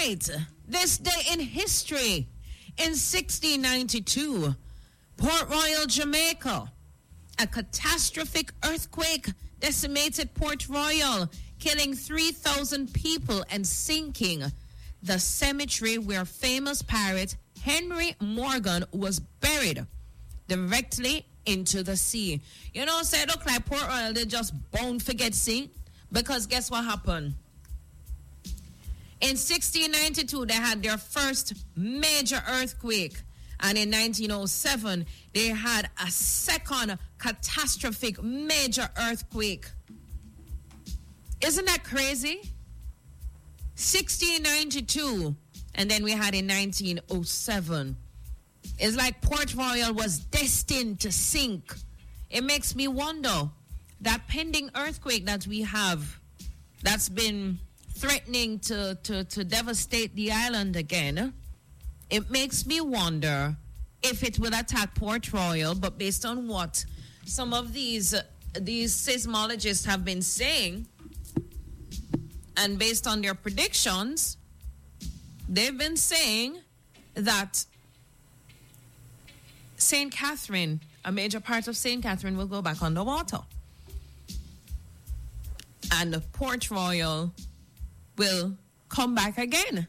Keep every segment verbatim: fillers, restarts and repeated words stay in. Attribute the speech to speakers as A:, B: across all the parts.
A: right. This day in history. In sixteen ninety-two, Port Royal, Jamaica. A catastrophic earthquake decimated Port Royal, killing three thousand people and sinking the cemetery where famous pirate Henry Morgan was buried directly into the sea. You know, say, look like Port Royal, they just bound forget sea. Because guess what happened? In sixteen ninety-two, they had their first major earthquake. And in nineteen oh seven, they had a second catastrophic major earthquake. Isn't that crazy? sixteen ninety-two, and then we had in nineteen oh seven. It's like Port Royal was destined to sink. It makes me wonder, that pending earthquake that we have that's been threatening to, to, to devastate the island again, it makes me wonder if it will attack Port Royal, but based on what some of these uh, these seismologists have been saying, and based on their predictions, they've been saying that Saint Catherine, a major part of Saint Catherine, will go back underwater. And Port Royal will come back again.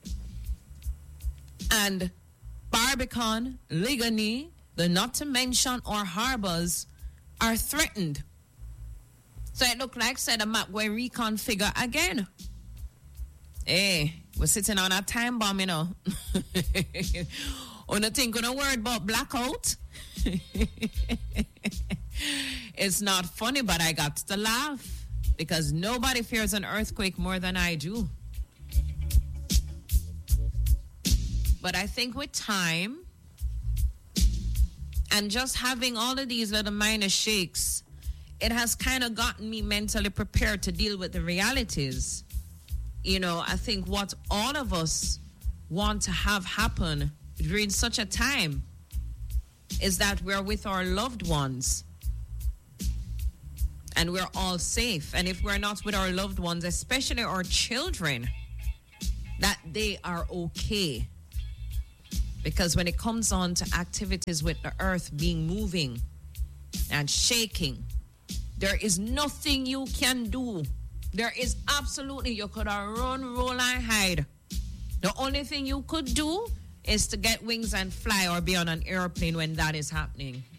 A: And Barbican, Ligony, the not to mention our harbors are threatened. So it look like said a map where reconfigure again. Hey, we're sitting on a time bomb, you know. On a think on a word about blackout. It's not funny, but I got to laugh because nobody fears an earthquake more than I do. But I think with time and just having all of these little minor shakes, it has kind of gotten me mentally prepared to deal with the realities. You know, I think what all of us want to have happen during such a time is that we're with our loved ones and we're all safe. And if we're not with our loved ones, especially our children, that they are okay. Because when it comes on to activities with the earth being moving and shaking, there is nothing you can do. There is absolutely, you could run, roll, and hide. The only thing you could do is to get wings and fly or be on an airplane when that is happening.